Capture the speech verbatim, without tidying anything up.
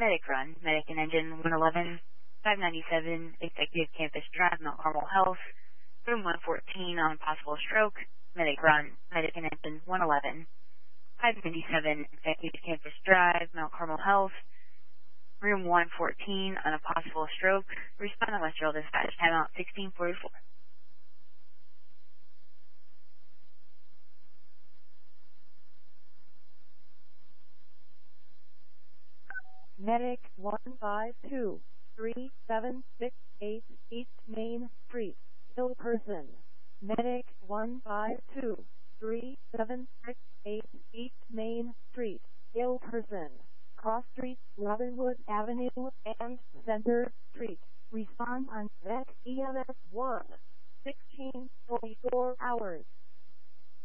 Medic Run, Medic and Engine one eleven, five ninety-seven, Executive Campus Drive, Mount Carmel Health, Room one fourteen on possible stroke, Medic Run, Medic and Engine one eleven, five ninety-seven, Executive Campus Drive, Mount Carmel Health, Room one fourteen on a possible stroke. Respond on Western Dispatch, timeout sixteen forty-four. Medic one five two, three seven six eight East Main Street, ill person. Medic one five two, three seven six eight East Main Street, ill person. Cross Street, Robinwood Avenue, and Center Street. Respond on V E C E M S one, sixteen forty-four hours.